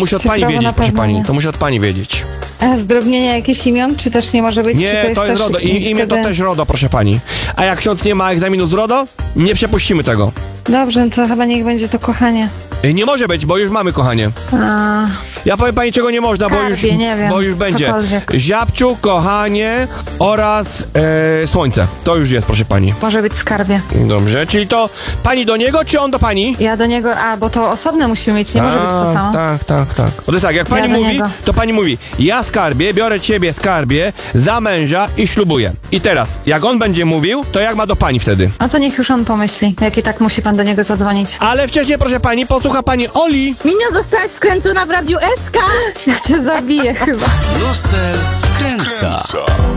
musi od pani Cyfrowo wiedzieć, na proszę pewno pani. nie. To musi od pani wiedzieć. A zdrobnienia jakichś imion, czy też nie może być? Nie, czy to jest coś RODO. Imię to wtedy- też RODO, proszę pani. A jak ksiądz nie ma egzaminu z RODO, nie przepuścimy tego. Dobrze, no to chyba niech będzie to kochanie. Nie może być, bo już mamy, kochanie. A, Ja powiem pani, czego nie można, Skarbie, nie wiem, bo już będzie. cokolwiek. Ziapciu, kochanie oraz słońce. To już jest, proszę pani. może być skarbie. Dobrze, czyli to pani do niego, czy on do pani? Ja do niego, bo to osobne musimy mieć, nie może być to samo. Tak, tak, tak. Bo to jest tak, jak pani Ja do mówi, niego. to pani mówi, ja skarbie, biorę ciebie skarbie za męża i ślubuję. I teraz, jak on będzie mówił, to jak ma do pani wtedy? No to niech już on pomyśli, jak i tak musi pan do niego zadzwonić. Ale wcześniej, proszę pani, posłucha pani Oli. Minia, zostałaś skręcona w Radiu SK! Ja cię zabiję chyba. Gospel wkręca.